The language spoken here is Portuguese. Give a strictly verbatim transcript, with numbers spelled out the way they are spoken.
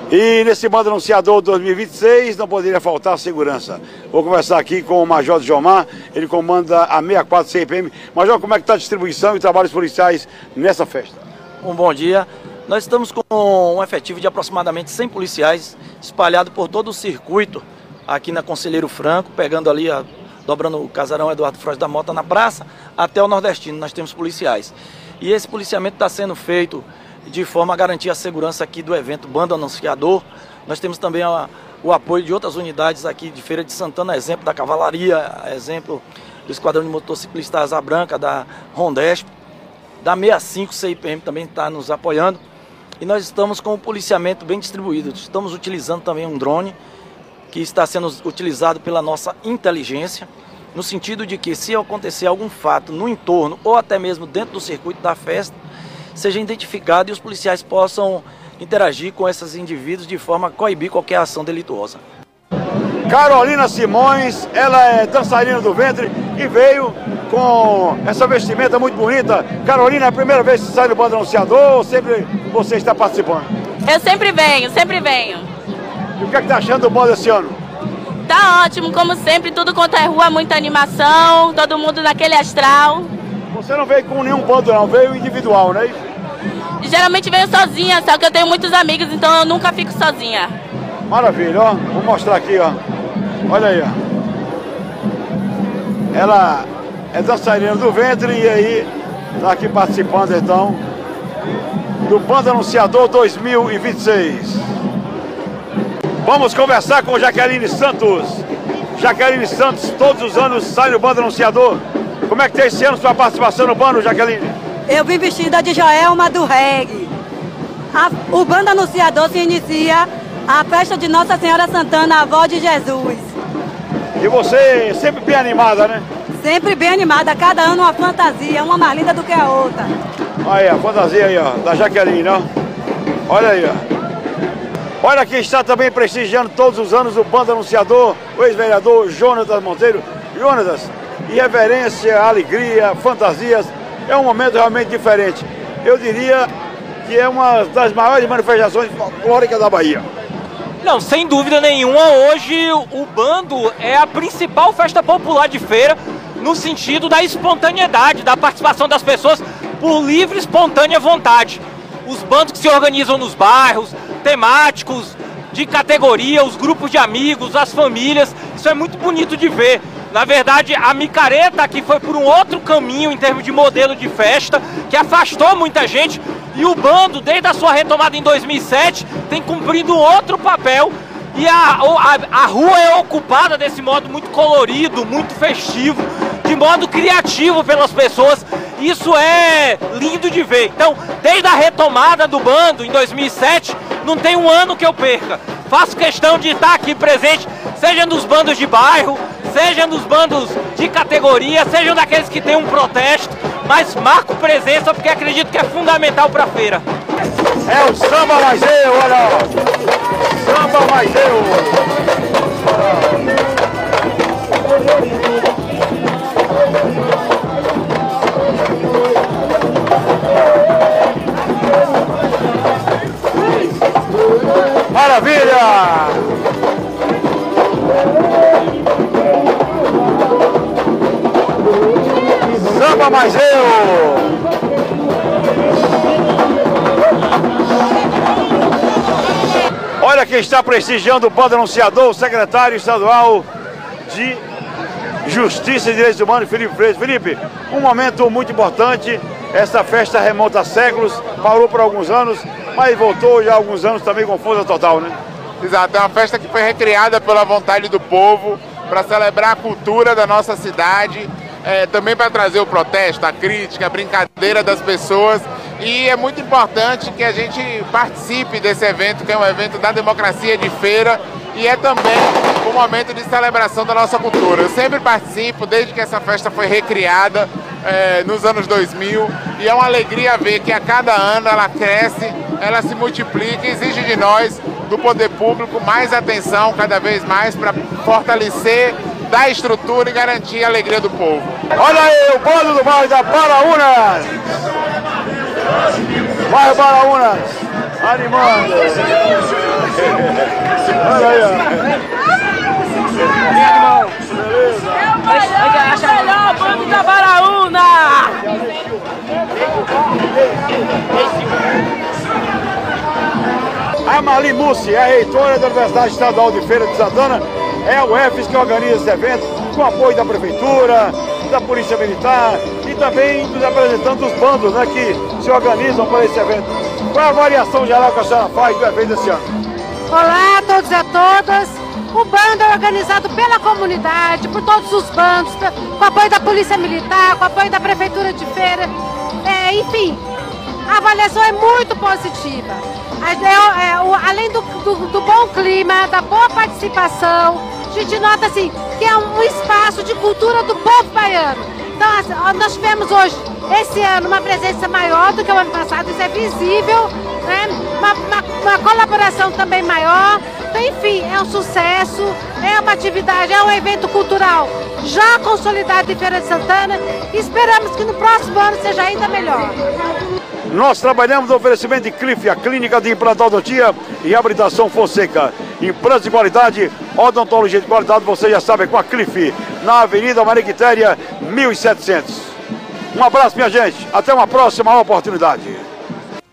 E nesse Bando Anunciador dois mil e vinte e seis não poderia faltar segurança. Vou conversar aqui com o Major Jomar, ele comanda a sessenta e quatro C I P M. Major, como é que está a distribuição e trabalhos policiais nessa festa? Um bom dia. Nós estamos com um efetivo de aproximadamente cem policiais espalhados por todo o circuito aqui na Conselheiro Franco, pegando ali, a, dobrando o casarão Eduardo Frois da Mota na praça, até o Nordestino nós temos policiais. E esse policiamento está sendo feito de forma a garantir a segurança aqui do evento Bando Anunciador. Nós temos também a, o apoio de outras unidades aqui de Feira de Santana, exemplo da Cavalaria, exemplo do Esquadrão de Motociclistas Asa Branca, da Rondesp, da sessenta e cinco C I P M também está nos apoiando. E nós estamos com o policiamento bem distribuído. Estamos utilizando também um drone, que está sendo utilizado pela nossa inteligência, no sentido de que se acontecer algum fato no entorno ou até mesmo dentro do circuito da festa, seja identificado e os policiais possam interagir com esses indivíduos de forma a coibir qualquer ação delituosa. Carolina Simões, ela é dançarina do ventre e veio com essa vestimenta muito bonita. Carolina, é a primeira vez que você sai do Bando Anunciador ou sempre você está participando? Eu sempre venho, sempre venho. E o que é que tá achando do bando esse ano? Tá ótimo, como sempre, tudo quanto é rua, muita animação, todo mundo naquele astral. Você não veio com nenhum bando não, veio individual, né? Geralmente venho sozinha, só que eu tenho muitos amigos, então eu nunca fico sozinha. Maravilha, ó. Vou mostrar aqui, ó. Olha aí, ó. Ela é dançarina do ventre e aí tá aqui participando, então, do Bando Anunciador dois mil e vinte e seis. Vamos conversar com Jaqueline Santos. Jaqueline Santos, todos os anos sai no Bando Anunciador. Como é que tem esse ano sua participação no bando, Jaqueline? Eu vim vestida de Joelma do reggae. A, o Bando Anunciador se inicia a festa de Nossa Senhora Santana, a avó de Jesus. E você sempre bem animada, né? Sempre bem animada, cada ano uma fantasia, uma mais linda do que a outra. Aí, a fantasia aí, ó, da Jaqueline, ó. Olha aí, ó. Olha quem está também prestigiando todos os anos o Bando Anunciador, o ex-vereador Jonatas Monteiro. Jonatas, irreverência, alegria, fantasias, é um momento realmente diferente. Eu diria que é uma das maiores manifestações folclóricas da Bahia. Não, sem dúvida nenhuma, hoje o bando é a principal festa popular de feira, no sentido da espontaneidade, da participação das pessoas por livre e espontânea vontade. Os bandos que se organizam nos bairros, temáticos, de categoria, os grupos de amigos, as famílias, isso é muito bonito de ver. Na verdade, a micareta aqui foi por um outro caminho em termos de modelo de festa, que afastou muita gente, e o bando, desde a sua retomada em dois mil e sete, tem cumprido um outro papel, e a, a, a rua é ocupada desse modo muito colorido, muito festivo, de modo criativo pelas pessoas. Isso é lindo de ver. Então, desde a retomada do bando em dois mil e sete, não tem um ano que eu perca. Faço questão de estar aqui presente, seja nos bandos de bairro, seja nos bandos de categoria, seja daqueles que têm um protesto, mas marco presença porque acredito que é fundamental para a feira. É o samba mais eu, olha! Samba mais eu! Maravilha! Samba mais eu! Olha quem está prestigiando o Bando Anunciador, o secretário estadual de Justiça e Direitos Humanos, Felipe Freitas. Felipe, um momento muito importante. Essa festa remonta a séculos, parou por alguns anos, mas voltou já há alguns anos também com força total, né? Exato, é uma festa que foi recriada pela vontade do povo para celebrar a cultura da nossa cidade, é, também para trazer o protesto, a crítica, a brincadeira das pessoas. E é muito importante que a gente participe desse evento, que é um evento da democracia de feira, e é também um momento de celebração da nossa cultura. Eu sempre participo, desde que essa festa foi recriada é, nos anos dois mil, e é uma alegria ver que a cada ano ela cresce, ela se multiplica e exige de nós, do poder público, mais atenção cada vez mais para fortalecer, dar estrutura e garantir a alegria do povo. Olha aí o bando do bairro da Paraúnas! Bairro Paraúnas! Animando. Olha aí, ó. Beleza. É o melhor bando da Baraúna! A Marli Mussi é reitora da Universidade Estadual de Feira de Santana. É a U F E S que organiza esse evento, com apoio da Prefeitura, da Polícia Militar e também dos representantes dos bandos, né, que se organizam para esse evento. Qual é a avaliação geral que a senhora faz do evento esse ano? Olá a todos e a todas. O bando é organizado pela comunidade, por todos os bandos, com apoio da Polícia Militar, com apoio da Prefeitura de Feira. É, enfim, a avaliação é muito positiva. É, é, o, além do, do, do bom clima, da boa participação, a gente nota assim, que é um espaço de cultura do povo baiano. Então, assim, nós tivemos hoje, esse ano, uma presença maior do que o ano passado, isso é visível, né? uma, uma, uma colaboração também maior. Então, enfim, é um sucesso, é uma atividade, é um evento cultural já consolidado em Feira de Santana e esperamos que no próximo ano seja ainda melhor. Nós trabalhamos no oferecimento de Cliff, a clínica de implantodontia e reabilitação Fonseca. Implantes de qualidade, odontologia de qualidade, você já sabe, com a Cliff, na Avenida Maria Quitéria, mil e setecentos. Um abraço, minha gente. Até uma próxima oportunidade.